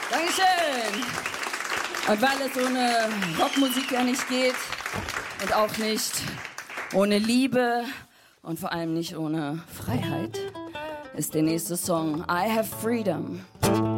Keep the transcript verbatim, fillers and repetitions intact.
Dankeschön. Und weil es ohne Rockmusik ja nicht geht und auch nicht ohne Liebe und vor allem nicht ohne Freiheit, ist der nächste Song I Have Freedom.